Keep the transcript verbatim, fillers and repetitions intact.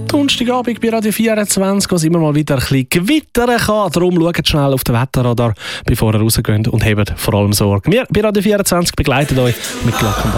Donnerstagabend bei Radio vierundzwanzig, wo es immer mal wieder ein bisschen gewittern kann. Darum schaut schnell auf den Wetterradar, bevor ihr rausgeht und habt vor allem Sorge. Wir bei Radio vierundzwanzig begleiten euch mit Glockenbach.